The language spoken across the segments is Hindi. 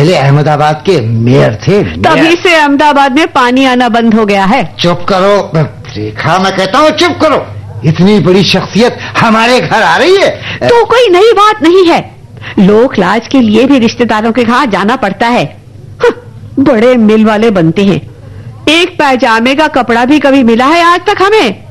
मेरे अहमदाबाद के मेयर थे। तभी से अहमदाबाद में पानी आना बंद हो गया है। चुप करो रेखा, मैं कहता हूँ चुप करो। इतनी बड़ी शख्सियत हमारे घर आ रही है तो कोई नई बात नहीं है। लोक लाज के लिए भी रिश्तेदारों के घर जाना पड़ता है। बड़े मिल वाले बनते हैं। एक पैजामे का कपड़ा भी कभी मिला है आज तक हमें?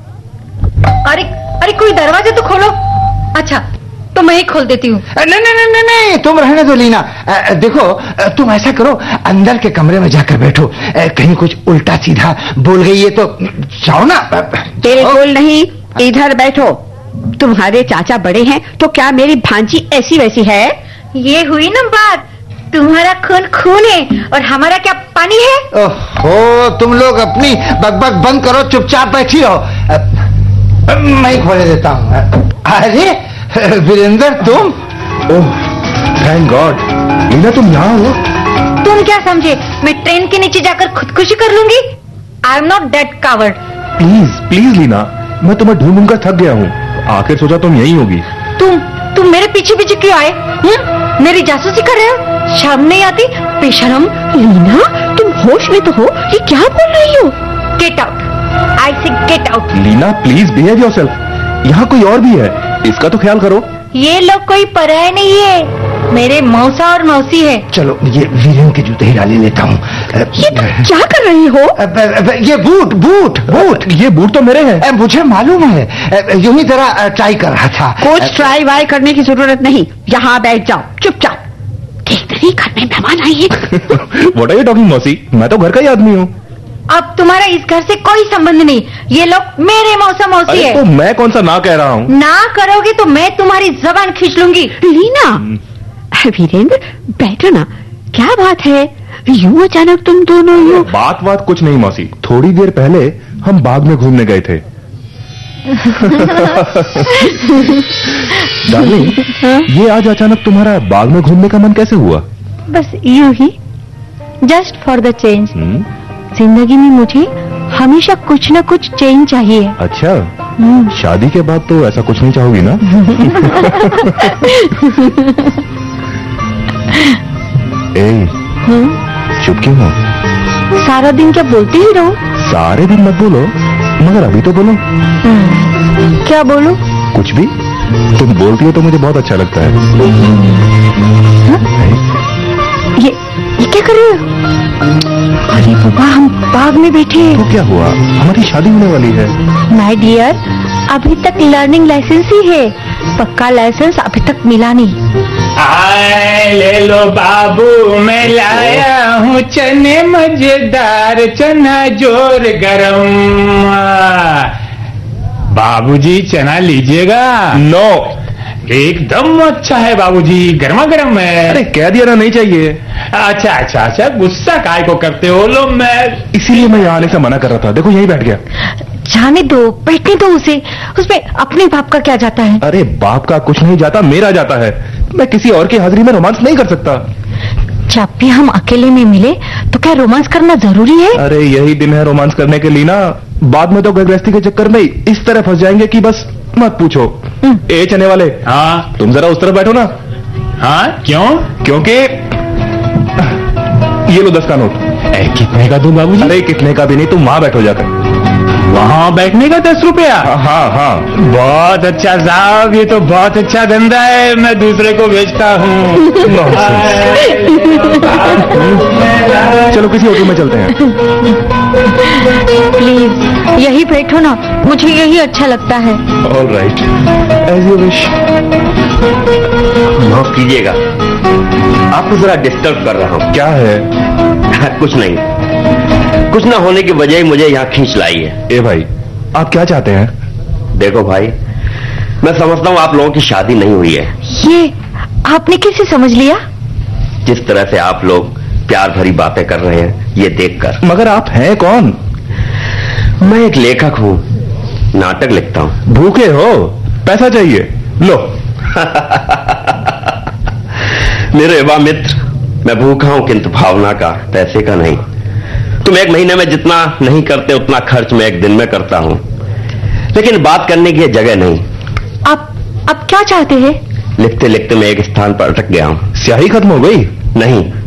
अरे कोई दरवाजा तो खोलो। अच्छा तो मैं ही खोल देती हूँ। नहीं, तुम रहने दो लीना। देखो तुम ऐसा करो, अंदर के कमरे में जाकर बैठो। कहीं कुछ उल्टा सीधा बोल गई है तो जाओ ना। बिल्कुल नहीं, इधर बैठो। तुम्हारे चाचा बड़े हैं तो क्या मेरी भांजी ऐसी वैसी है? ये हुई ना बात। तुम्हारा खून खून है और हमारा क्या पानी है? ओहो, तुम लोग अपनी बकबक बंद करो, चुपचाप बैठी रहो। मैं ही खोले देता हूँ। अरे वीरेंद्र, तुम? ओह थैंक गॉड, लीना तुम यहाँ हो? तुम क्या समझे मैं ट्रेन के नीचे जाकर खुदकुशी कर लूंगी? I am not that coward. Please Leena, मैं तुम्हें ढूंढ कर थक गया हूँ। आखिर सोचा तुम यहीं होगी। तुम मेरे पीछे पीछे क्यों आए? मेरी जासूसी कर रहे हो? शर्म नहीं आती? बेशर्म। लीना तुम होश में तो हो? ये क्या बोल रही हो? गेट आउट, आई से get out. Leena please behave yourself. यहाँ कोई और भी है, इसका तो ख्याल करो। ये लोग कोई पराये नहीं है, मेरे मौसा और मौसी है। चलो ये वीरेन के जूते ही डाले लेता हूँ। ये तुम क्या कर रही हो? ये बूट ये बूट तो मेरे हैं। मुझे मालूम है, यूं ही जरा ट्राई कर रहा था। कुछ ट्राई वाई करने की जरूरत नहीं, यहाँ बैठ जाओ चुपचाप। देख रही घर में मेहमान आई है। व्हाट आर यू टॉकिंग मौसी, मैं तो घर का ही आदमी हूँ। अब तुम्हारा इस घर से कोई संबंध नहीं। ये लोग मेरे मौसा मौसी है। तो मैं कौन सा ना कह रहा हूँ? ना करोगे तो मैं तुम्हारी जबान खींच लूंगी। लीना, वीरेंद्र बैठो ना, क्या बात है? यूं अचानक तुम दोनों यूं? बात कुछ नहीं मौसी, थोड़ी देर पहले हम बाग में घूमने गए थे। डार्लिंग, ये आज अचानक तुम्हारा बाग में घूमने का मन कैसे हुआ? बस यूं ही, जस्ट फॉर द चेंज। जिंदगी में मुझे हमेशा कुछ न कुछ चेंज चाहिए। अच्छा, शादी के बाद तो ऐसा कुछ नहीं चाहोगी ना? चुप क्यों हो? सारा दिन क्या बोलते ही रहो? सारे दिन मत बोलो, मगर अभी तो बोलो। क्या बोलो? कुछ भी, तुम बोलती हो तो मुझे बहुत अच्छा लगता है। ये क्या कर रहे हो? अरे बाबा, हम बाग में बैठे हैं। तो क्या हुआ, हमारी शादी होने वाली है। माय डियर, अभी तक लर्निंग लाइसेंस ही है, पक्का लाइसेंस अभी तक मिला नहीं। आए ले लो बाबू, मैं लाया हूँ चने मजेदार, चना जोर गरम। बाबूजी चना लीजिएगा। नो, एकदम अच्छा है बाबूजी, गर्मा गर्म है। अरे कह दिया ना, नहीं चाहिए। अच्छा, गुस्सा काय को करते हो? लो, मैं इसीलिए मैं यहाँ आने से मना कर रहा था। देखो यहीं बैठ गया। जाने दो, बैठने दो उसे। उसमें अपने बाप का क्या जाता है? अरे बाप का कुछ नहीं जाता, मेरा जाता है। मैं किसी और की हाजिरी में रोमांस नहीं कर सकता। जब भी हम अकेले में मिले तो क्या रोमांस करना जरूरी है? अरे यही दिन है रोमांस करने के लिए ना, बाद में तो घर गृहस्थी के चक्कर में इस तरह फंस जाएंगे कि बस मत पूछो। ए चने वाले, हाँ तुम जरा उस तरफ बैठो ना। हाँ क्यों? क्योंकि ये लो 10 का नोट। कितने का दूं बाबूजी? अरे कितने का भी नहीं, तुम वहां बैठो जाकर। वहाँ बैठने का 10 रुपया? हाँ। बहुत अच्छा साहब, ये तो बहुत अच्छा धंधा है, मैं दूसरे को बेचता हूँ। चलो किसी होटल में चलते हैं। प्लीज यही बैठो ना, मुझे यही अच्छा लगता है। All right, as you wish. माफ कीजिएगा, आपको जरा डिस्टर्ब कर रहा हूँ। क्या है? कुछ ना होने की वजह मुझे यहाँ खींच लाई है। ए भाई, आप क्या चाहते हैं? देखो भाई, मैं समझता हूँ आप लोगों की शादी नहीं हुई है। ये आपने कैसे समझ लिया? जिस तरह से आप लोग प्यार भरी बातें कर रहे हैं ये देखकर। मगर आप हैं कौन? मैं एक लेखक हूँ, नाटक लिखता हूँ। भूखे हो? पैसा चाहिए, लो। मेरे युवा मित्र, मैं भूखा हूँ किंतु भावना का, पैसे का नहीं। तुम एक महीने में जितना नहीं करते उतना खर्च मैं एक दिन में करता हूँ, लेकिन बात करने की जगह नहीं। आप क्या चाहते हैं? लिखते लिखते मैं एक स्थान पर अटक गया हूँ। स्याही खत्म हो गई? नहीं,